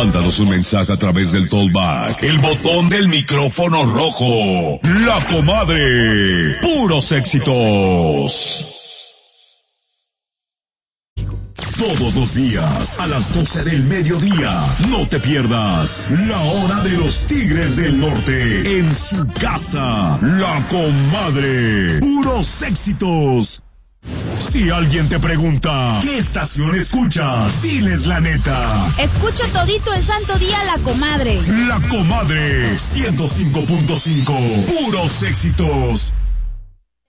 Mándanos un mensaje a través del Tollback, el botón del micrófono rojo. La Comadre. Puros éxitos. Todos los días, a las 12 del mediodía, no te pierdas La Hora de los Tigres del Norte, en su casa, La Comadre. Puros éxitos. Si alguien te pregunta, ¿qué estación escuchas? Diles la neta. Escucho todito el santo día La Comadre. La Comadre, 105.5, puros éxitos.